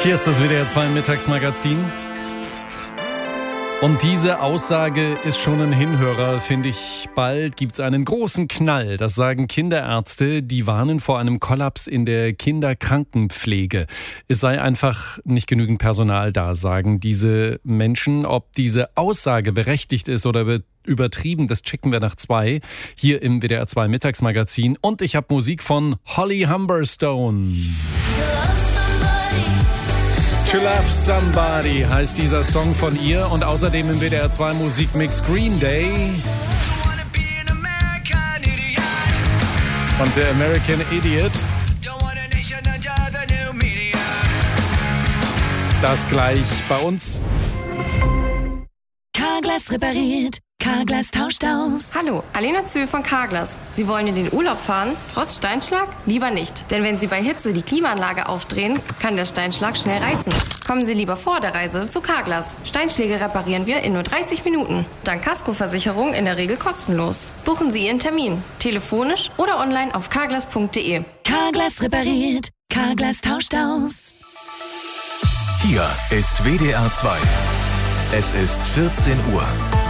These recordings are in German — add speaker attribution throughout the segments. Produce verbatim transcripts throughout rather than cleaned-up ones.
Speaker 1: Hier ist das W D R zwei Mittagsmagazin. Und diese Aussage ist schon ein Hinhörer, finde ich. Bald gibt's einen großen Knall. Das sagen Kinderärzte, die warnen vor einem Kollaps in der Kinderkrankenpflege. Es sei einfach nicht genügend Personal da, sagen diese Menschen. Ob diese Aussage berechtigt ist oder übertrieben, das checken wir nach zwei hier im W D R zwei Mittagsmagazin. Und ich habe Musik von Holly Humberstone. To Love Somebody heißt dieser Song von ihr und außerdem im W D R zwei Musikmix Green Day und der American Idiot. Das gleich bei uns.
Speaker 2: Carglass repariert, Carglass tauscht aus.
Speaker 3: Hallo, Alena Zöhl von Carglass. Sie wollen in den Urlaub fahren, trotz Steinschlag? Lieber nicht. Denn wenn Sie bei Hitze die Klimaanlage aufdrehen, kann der Steinschlag schnell reißen. Kommen Sie lieber vor der Reise zu Carglass. Steinschläge reparieren wir in nur dreißig Minuten. Dank Kaskoversicherung in der Regel kostenlos. Buchen Sie Ihren Termin. Telefonisch oder online auf carglass punkt de.
Speaker 2: Carglass repariert, Carglass tauscht aus.
Speaker 4: Hier ist W D R zwei. Es ist vierzehn Uhr.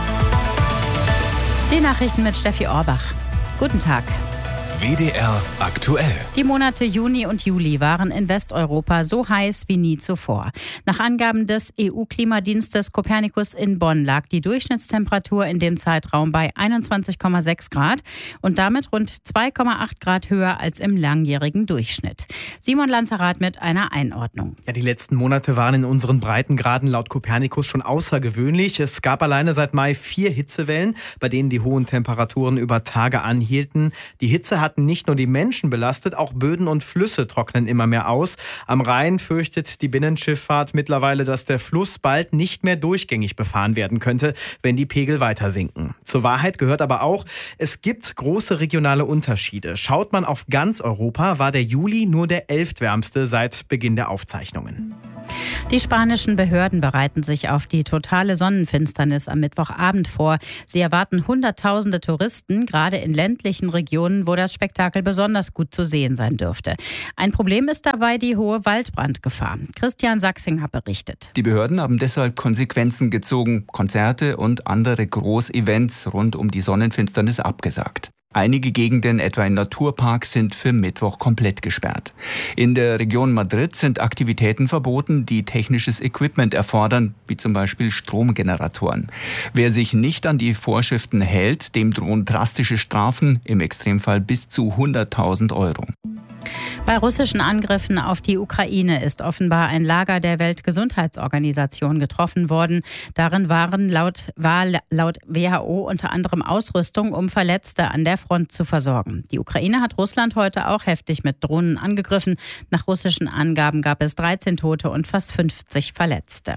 Speaker 5: Die Nachrichten mit Steffi Orbach. Guten Tag.
Speaker 4: W D R aktuell.
Speaker 5: Die Monate Juni und Juli waren in Westeuropa so heiß wie nie zuvor. Nach Angaben des E U-Klimadienstes Copernicus in Bonn lag die Durchschnittstemperatur in dem Zeitraum bei einundzwanzig Komma sechs Grad und damit rund zwei Komma acht Grad höher als im langjährigen Durchschnitt. Simon Lanzerath mit einer Einordnung.
Speaker 6: Ja, die letzten Monate waren in unseren Breitengraden laut Copernicus schon außergewöhnlich. Es gab alleine seit Mai vier Hitzewellen, bei denen die hohen Temperaturen über Tage anhielten. Die Hitze hat nicht nur die Menschen belastet, auch Böden und Flüsse trocknen immer mehr aus. Am Rhein fürchtet die Binnenschifffahrt mittlerweile, dass der Fluss bald nicht mehr durchgängig befahren werden könnte, wenn die Pegel weiter sinken. Zur Wahrheit gehört aber auch, es gibt große regionale Unterschiede. Schaut man auf ganz Europa, war der Juli nur der elftwärmste seit Beginn der Aufzeichnungen.
Speaker 5: Die spanischen Behörden bereiten sich auf die totale Sonnenfinsternis am Mittwochabend vor. Sie erwarten Hunderttausende Touristen, gerade in ländlichen Regionen, wo das Spektakel besonders gut zu sehen sein dürfte. Ein Problem ist dabei die hohe Waldbrandgefahr. Christian Sachsing hat berichtet.
Speaker 7: Die Behörden haben deshalb Konsequenzen gezogen, Konzerte und andere Großevents rund um die Sonnenfinsternis abgesagt. Einige Gegenden, etwa in Naturparks, sind für Mittwoch komplett gesperrt. In der Region Madrid sind Aktivitäten verboten, die technisches Equipment erfordern, wie zum Beispiel Stromgeneratoren. Wer sich nicht an die Vorschriften hält, dem drohen drastische Strafen, im Extremfall bis zu hunderttausend Euro.
Speaker 5: Bei russischen Angriffen auf die Ukraine ist offenbar ein Lager der Weltgesundheitsorganisation getroffen worden. Darin waren laut, war laut W H O unter anderem Ausrüstung, um Verletzte an der Front zu versorgen. Die Ukraine hat Russland heute auch heftig mit Drohnen angegriffen. Nach russischen Angaben gab es dreizehn Tote und fast fünfzig Verletzte.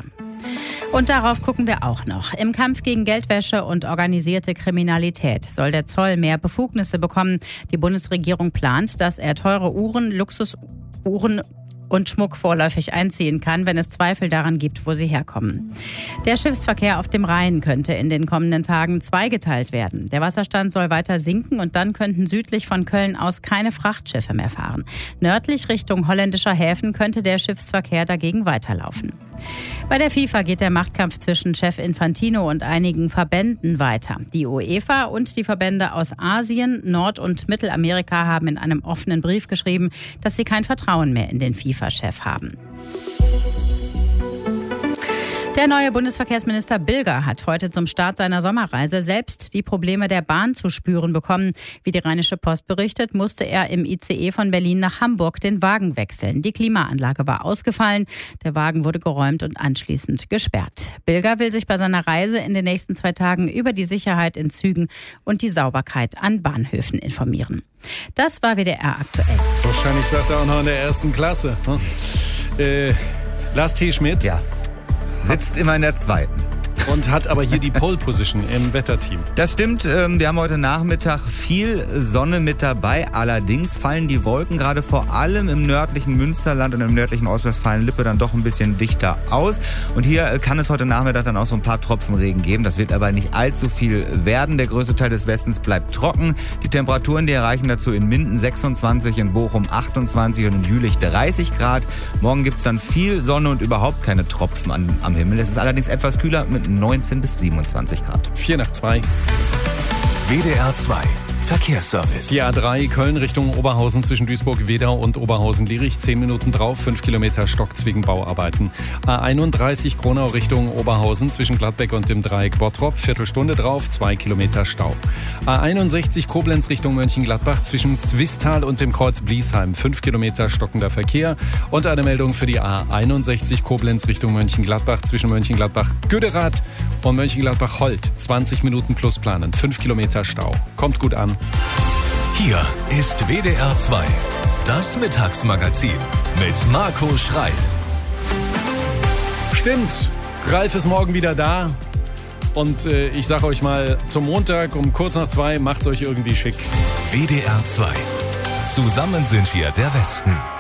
Speaker 5: Und darauf gucken wir auch noch. Im Kampf gegen Geldwäsche und organisierte Kriminalität soll der Zoll mehr Befugnisse bekommen. Die Bundesregierung plant, dass er teure Uhren, Luxusuhren und Schmuck vorläufig einziehen kann, wenn es Zweifel daran gibt, wo sie herkommen. Der Schiffsverkehr auf dem Rhein könnte in den kommenden Tagen zweigeteilt werden. Der Wasserstand soll weiter sinken und dann könnten südlich von Köln aus keine Frachtschiffe mehr fahren. Nördlich Richtung holländischer Häfen könnte der Schiffsverkehr dagegen weiterlaufen. Bei der FIFA geht der Machtkampf zwischen Chef Infantino und einigen Verbänden weiter. Die UEFA und die Verbände aus Asien, Nord- und Mittelamerika haben in einem offenen Brief geschrieben, dass sie kein Vertrauen mehr in den FIFA-Chef haben. Der neue Bundesverkehrsminister Bilger hat heute zum Start seiner Sommerreise selbst die Probleme der Bahn zu spüren bekommen. Wie die Rheinische Post berichtet, musste er im I C E von Berlin nach Hamburg den Wagen wechseln. Die Klimaanlage war ausgefallen, der Wagen wurde geräumt und anschließend gesperrt. Bilger will sich bei seiner Reise in den nächsten zwei Tagen über die Sicherheit in Zügen und die Sauberkeit an Bahnhöfen informieren. Das war W D R aktuell.
Speaker 1: Wahrscheinlich saß er auch noch in der ersten Klasse. Hm? Äh, Lars T. Schmidt.
Speaker 8: Ja. Sitzt immer in der zweiten.
Speaker 1: und hat aber hier die Pole Position im Wetterteam.
Speaker 8: Das stimmt, wir haben heute Nachmittag viel Sonne mit dabei. Allerdings fallen die Wolken gerade vor allem im nördlichen Münsterland und im nördlichen Ostwestfalen-Lippe dann doch ein bisschen dichter aus. Und hier kann es heute Nachmittag dann auch so ein paar Tropfen Regen geben. Das wird aber nicht allzu viel werden. Der größte Teil des Westens bleibt trocken. Die Temperaturen, die erreichen dazu in Minden sechsundzwanzig, in Bochum achtundzwanzig und in Jülich dreißig Grad. Morgen gibt es dann viel Sonne und überhaupt keine Tropfen an, am Himmel. Es ist allerdings etwas kühler mit neunzehn bis siebenundzwanzig Grad.
Speaker 1: vier nach zwei.
Speaker 4: W D R zwei Verkehrsservice.
Speaker 1: Die A drei Köln Richtung Oberhausen zwischen Duisburg-Wedau und Oberhausen-Lierich. zehn Minuten drauf, fünf Kilometer Stock wegen Bauarbeiten. A einunddreißig Kronau Richtung Oberhausen zwischen Gladbeck und dem Dreieck Bottrop. Viertelstunde drauf, zwei Kilometer Stau. A einundsechzig Koblenz Richtung Mönchengladbach zwischen Zwistal und dem Kreuz Bliesheim. fünf Kilometer stockender Verkehr. Und eine Meldung für die A einundsechzig Koblenz Richtung Mönchengladbach zwischen Mönchengladbach-Güderath und Mönchengladbach-Holt. zwanzig Minuten plus planen, fünf Kilometer Stau. Kommt gut an.
Speaker 4: Hier ist W D R zwei, das Mittagsmagazin mit Marco Schreil.
Speaker 1: Stimmt, Ralf ist morgen wieder da. Und äh, ich sage euch mal, zum Montag um kurz nach zwei macht's euch irgendwie schick.
Speaker 4: W D R zwei. Zusammen sind wir der Westen.